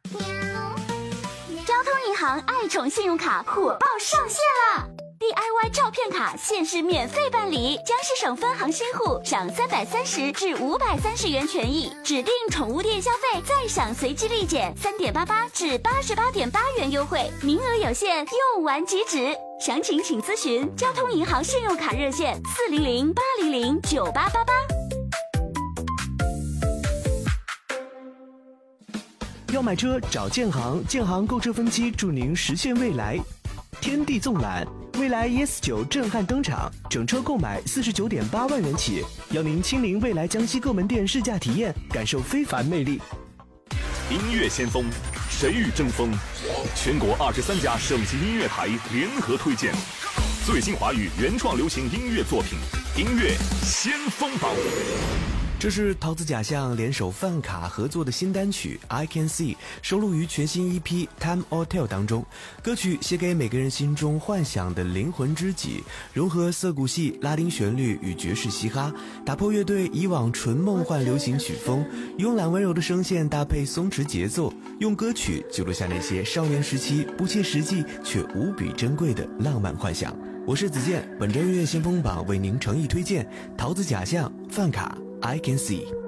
交通银行爱宠信用卡火爆上线了！DIY 照片卡限时免费办理，江西省分行新户享330至530元权益，指定宠物店消费再享随机立减3.88至88.8元优惠，名额有限，用完即止。详情请咨询交通银行信用卡热线400-800-9888。 要买车找建行，建行购车分期助您实现未来。天地纵览，蔚来 ES9 震撼登场，整车购买49.8万元起，邀您亲临蔚来江西各门店试驾体验，感受非凡魅力。 音乐先锋，谁与争锋？全国23家省级音乐台联合推荐最新华语原创流行音乐作品，音乐先锋榜。 这是桃子假象联手饭卡合作的新单曲 I Can See， 收录于全新 EP Time or Tell 当中。歌曲写给每个人心中幻想的灵魂知己，融合涩谷系、拉丁旋律与爵士嘻哈，打破乐队以往纯梦幻流行曲风，慵懒温柔的声线搭配松弛节奏，用歌曲记录下那些少年时期不切实际却无比珍贵的浪漫幻想。我是子健，本周音乐先锋榜为您诚意推荐桃子假象饭卡I Can See。